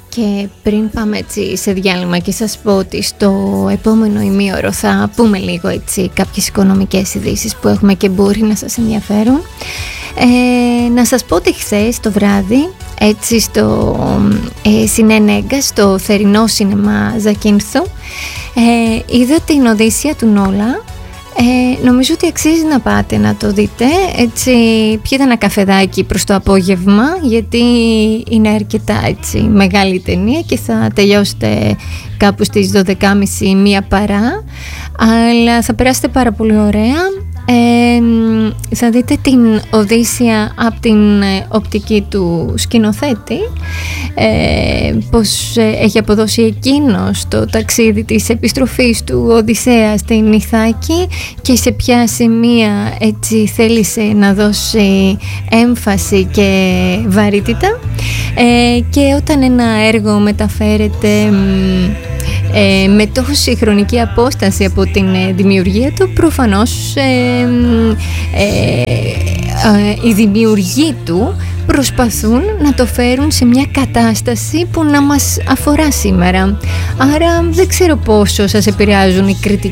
Και πριν πάμε έτσι σε διάλειμμα και σας πω ότι στο επόμενο ημίωρο θα πούμε λίγο έτσι κάποιες οικονομικές ειδήσεις που έχουμε και μπορεί να σας ενδιαφέρουν, να σας πω ότι χθες το βράδυ έτσι στο Συνενέγκα, στο θερινό σινεμά Ζακίνθου, είδα την Οδύσσεια του Νόλα. Νομίζω ότι αξίζει να πάτε να το δείτε. Έτσι, πιείτε ένα καφεδάκι προς το απόγευμα, γιατί είναι αρκετά έτσι μεγάλη ταινία και θα τελειώσετε κάπου στις 12.30 μία παρά, αλλά θα περάσετε πάρα πολύ ωραία. Θα δείτε την Οδύσσεια από την οπτική του σκηνοθέτη, πως έχει αποδώσει εκείνος το ταξίδι της επιστροφής του Οδυσσέα στην Ιθάκη και σε ποια σημεία έτσι θέλησε να δώσει έμφαση και βαρύτητα, και όταν ένα έργο μεταφέρεται με τόση χρονική απόσταση από την δημιουργία του, προφανώς οι δημιουργοί του προσπαθούν να το φέρουν σε μια κατάσταση που να μας αφορά σήμερα. Άρα δεν ξέρω πόσο σας επηρεάζουν οι κριτικές